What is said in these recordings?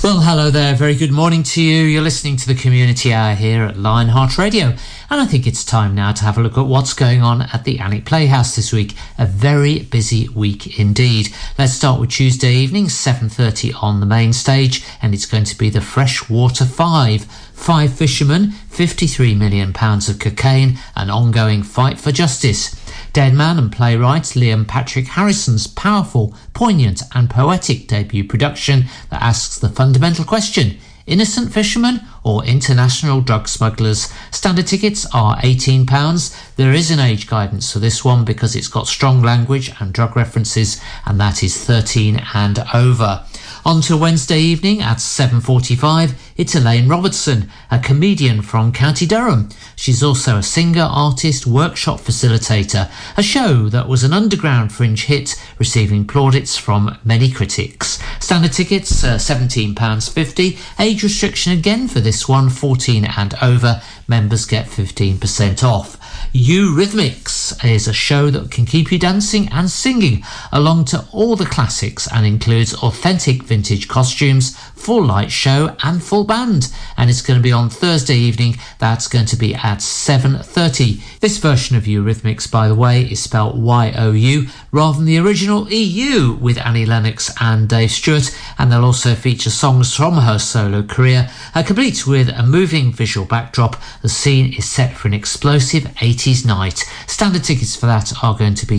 Well, hello there. Very good morning to you. You're listening to the Community Hour here at Lionheart Radio. And I think it's time now to have a look at what's going on at the Alnwick Playhouse this week. A very busy week indeed. Let's start with Tuesday evening, 7:30 on the main stage. And it's going to be the Freshwater Five. Five fishermen, £53 million of cocaine, an ongoing fight for justice. Deadman and playwright Liam Patrick Harrison's powerful, poignant and poetic debut production that asks the fundamental question: innocent fishermen or international drug smugglers? Standard tickets are £18. There is an age guidance for this one because it's got strong language and drug references, and that is 13 and over. On to Wednesday evening at 7:45, it's Elaine Robertson, a comedian from County Durham. She's also a singer, artist, workshop facilitator, a show that was an underground fringe hit, receiving plaudits from many critics. Standard tickets are £17.50. Age restriction again for this one, 14 and over. Members get 15% off. Eurythmics is a show that can keep you dancing and singing along to all the classics and includes authentic vintage costumes, full light show and full band, and it's going to be on Thursday evening. That's going to be at 7:30. This version of Eurythmics, by the way, is spelled Y-O-U rather than the original EU, with Annie Lennox and Dave Stewart, and they'll also feature songs from her solo career, complete with a moving visual backdrop. The scene is set for an explosive 80s night. Standard tickets for that are going to be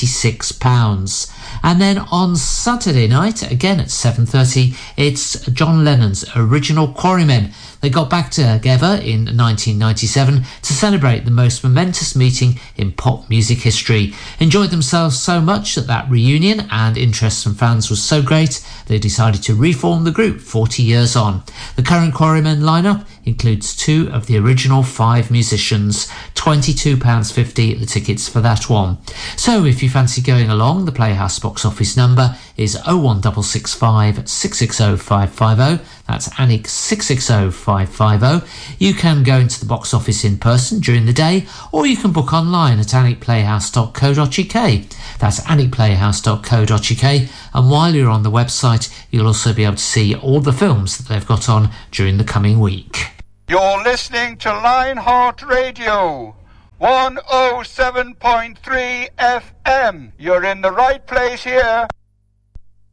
£26. And then on Saturday night, again at 7:30, it's John Lennon's original Quarrymen. They got back together in 1997 to celebrate the most momentous meeting in pop music history. Enjoyed themselves so much that reunion, and interest from fans was so great they decided to reform the group 40 years on. The current Quarrymen lineup includes two of the original five musicians. £22.50 the tickets for that one. So if you fancy going along, the Playhouse box office number is 01665 660 550. That's Alnwick 660 550. You can go into the box office in person during the day, or you can book online at alnwickplayhouse.co.uk. That's alnwickplayhouse.co.uk. And while you're on the website, you'll also be able to see all the films that they've got on during the coming week. You're listening to Lionheart Radio, 107.3 FM. You're in the right place here.